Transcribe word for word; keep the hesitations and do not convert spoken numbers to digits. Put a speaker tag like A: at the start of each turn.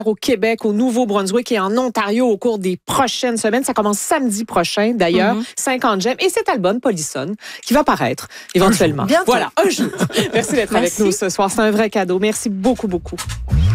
A: au Québec, au Nouveau-Brunswick et en Ontario au cours des prochaines semaines. Ça commence samedi prochain, d'ailleurs. Mm-hmm. cinquante J'aime. Et cet album, Polissonne, qui va paraître éventuellement.
B: Bientôt.
A: Voilà, un jour. Merci d'être Merci. avec nous ce soir. C'est un vrai cadeau. Merci beaucoup, beaucoup.